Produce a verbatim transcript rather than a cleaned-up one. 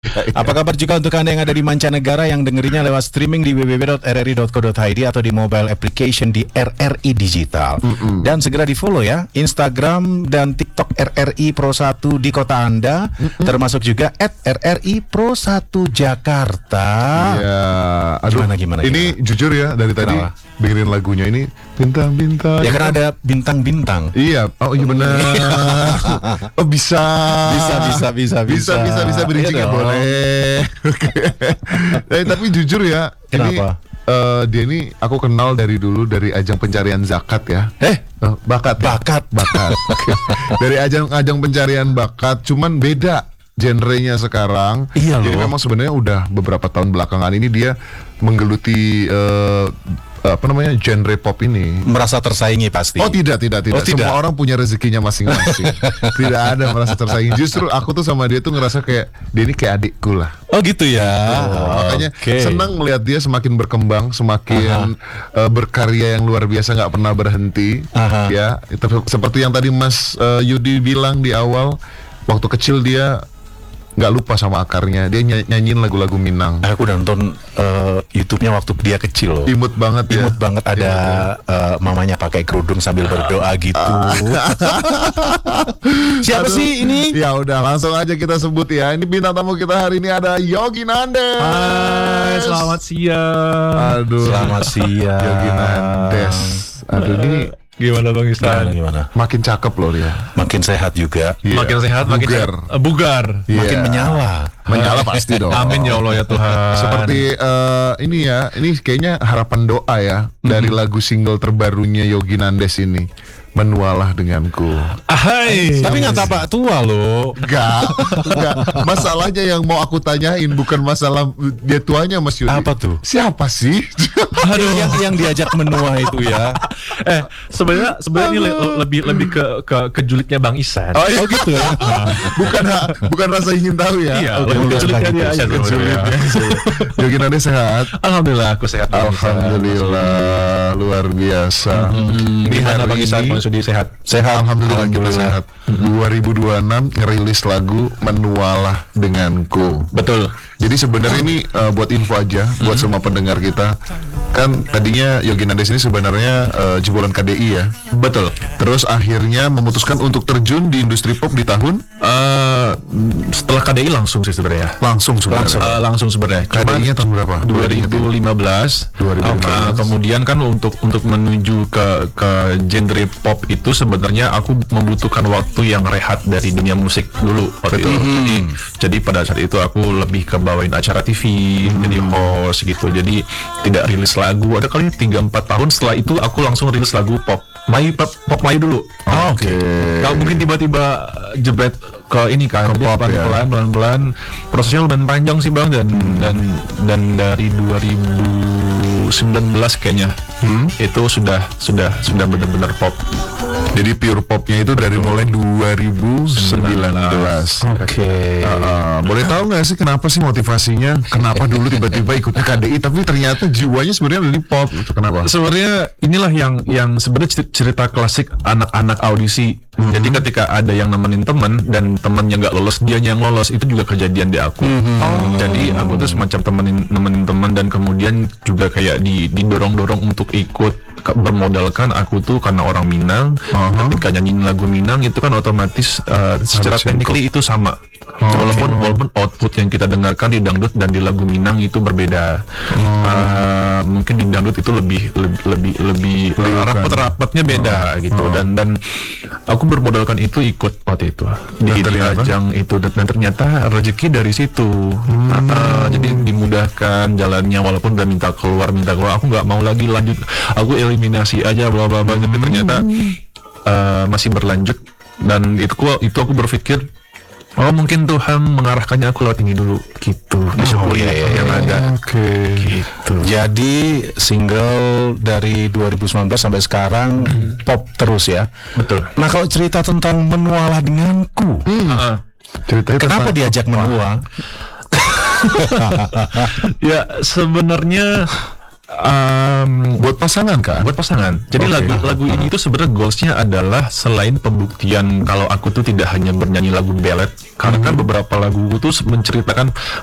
Apa kabar juga untuk Anda yang ada di mancanegara yang dengerinnya lewat streaming di w w w dot r r i dot co dot i d atau di mobile application di R R I Digital. Mm-mm. Dan segera di follow ya Instagram dan TikTok R R I Pro satu di kota Anda. Mm-mm. Termasuk juga at R R I Pro satu Jakarta. Ya, aduh, gimana, gimana, ini gimana? Jujur ya dari tadi Kenapa? Dengerin lagunya ini bintang-bintang. Ya karena ada bintang-bintang. Iya, oh iya benar. Oh bisa. Bisa bisa bisa bisa bisa bisa, bisa bridging ya boleh. Eh, tapi jujur ya, kenapa? Ini, uh, dia ini aku kenal dari dulu dari ajang pencarian zakat ya. Eh, uh, bakat, bakat, bakat. Dari ajang-ajang pencarian bakat, cuman beda genrenya sekarang. Iya loh. Jadi memang sebenarnya udah beberapa tahun belakangan ini dia menggeluti uh, apa namanya genre pop ini. Merasa tersaingi pasti. Oh tidak tidak tidak. Oh, tidak. Semua orang punya rezekinya masing-masing. Tidak ada merasa tersaingi. Justru aku tuh sama dia tuh ngerasa kayak dia ini kayak adikku lah. Oh gitu ya. Oh, makanya okay. Senang melihat dia semakin berkembang, semakin uh, berkarya yang luar biasa, nggak pernah berhenti. Aha. Ya, itu seperti yang tadi Mas uh, Yudi bilang di awal, waktu kecil dia nggak lupa sama akarnya, dia ny- nyanyiin lagu-lagu Minang. Aku udah nonton uh, YouTube-nya waktu dia kecil loh. Imut banget ya. Imut banget ada uh, mamanya pakai kerudung sambil berdoa gitu. Siapa Aduh. sih ini? Ya udah langsung aja kita sebut ya. Ini bintang tamu kita hari ini ada Yogi Nandes. Hai, selamat siang. Aduh. Selamat siang. Yogi Nandes. Aduh ini gimana Bang Istan? Gimana, gimana? Makin cakep loh dia. Makin sehat juga. Yeah. Makin sehat, bugar. makin uh, bugar. Yeah. Makin menyala. Menyala pasti dong. Amin ya Allah ya Tuhan. Seperti uh, ini ya, ini kayaknya harapan doa ya mm-hmm. dari lagu single terbarunya Yogi Nandes ini. Menualah denganku. Ahai. Tapi nggak tapak tua loh. Enggak, enggak. Masalahnya yang mau aku tanyain bukan masalah dia tuanya Mas Yudi. Apa tuh? Siapa sih? Aduh, yang yang diajak menua itu ya. Eh, sebenarnya sebenarnya ini le- lebih lebih ke ke ke julidnya Bang Isan. Oh, oh gitu ya. bukan bukan rasa ingin tahu ya. Iya, okay, lebih julidnya dia aja. Yogi Nandes sehat. Alhamdulillah aku sehat. Alhamdulillah, luar biasa. Mm-hmm. Gimana Bang Isan? Sudah sehat. Sehat. Alhamdulillah, Alhamdulillah. Kita sehat. dua ribu dua puluh enam ngerilis lagu Menualah Denganku. Betul. Jadi sebenarnya ini uh, buat info aja mm-hmm. buat semua pendengar kita. Kan tadinya Yogi Nandes ini sebenarnya uh, jebolan K D I ya. Betul. Terus akhirnya memutuskan untuk terjun di industri pop di tahun uh, setelah K D I langsung sih sebenarnya. Langsung sebenarnya. Langsung, uh, langsung sebenarnya. K D I-nya tahun berapa? dua ribu lima belas. dua ribu lima belas. Uh, kemudian kan untuk untuk menuju ke ke genre pop itu sebenarnya aku membutuhkan waktu yang rehat dari dunia musik dulu waktu itu. Jadi, jadi pada saat itu aku lebih ke bawain acara T V, hmm. jadi host gitu. Jadi tidak rilis lagu. Ada kali tiga empat tahun setelah itu aku langsung rilis lagu pop. Mai pop, pop Mai dulu. Oh, Oke. Okay. Kalau mungkin tiba-tiba jebret ke ini kan, ke pop, pelan-pelan, ya. pelan-pelan. Prosesnya lumayan panjang sih Bang, dan hmm. dan dan dari dua ribu sembilan belas kayaknya hmm? itu sudah sudah sudah benar-benar pop. Jadi pure popnya itu dari mulai dua ribu sembilan belas. Oke. Okay. Uh, uh, boleh tahu nggak sih kenapa sih motivasinya? Kenapa dulu tiba-tiba ikutnya K D I tapi ternyata jiwanya sebenarnya dari pop? Itu kenapa? Sebenarnya inilah yang yang sebenarnya cerita klasik anak-anak audisi. Mm-hmm. Jadi ketika ada yang nemenin teman dan temannya nggak lolos, dia yang lolos, itu juga kejadian di aku. Mm-hmm. Oh. Jadi aku tuh semacam temenin nemenin teman dan kemudian juga kayak di didorong-dorong untuk ikut, bermodalkan aku tuh karena orang Minang. Uh-huh. Ketika nyanyiin lagu Minang itu kan otomatis uh, secara technically itu sama. Oh, walaupun okay. walaupun output yang kita dengarkan di dangdut dan di lagu Minang itu berbeda. Oh. Uh, mungkin di dangdut itu lebih lebih lebih lebih rapat-rapatnya beda oh. gitu. Oh. Dan dan aku bermodalkan itu ikut waktu itu di, di ajang itu dan, dan ternyata rezeki dari situ. Hmm. Uh, jadi dimudahkan jalannya walaupun udah minta keluar minta keluar. Aku nggak mau lagi lanjut. Aku eliminasi aja bla bla bla. Tapi ternyata uh, masih berlanjut dan itu itu aku berpikir, oh mungkin Tuhan mengarahkannya aku lewat ini dulu gitu. Oh iya, iya, yang ada. Oke. Okay. Gitu. Jadi single dari dua ribu sembilan belas sampai sekarang hmm. pop terus ya. Betul. Nah kalau cerita tentang Menualah Denganku, hmm. uh-uh. ceritanya kenapa tentang diajak menua? Ya sebenarnya Um, Buat pasangan kan? buat pasangan. Jadi Oke. lagu lagu ini tuh sebenarnya goalsnya adalah selain pembuktian kalau aku tuh tidak hanya bernyanyi lagu ballad, karena kan beberapa lagu tuh menceritakan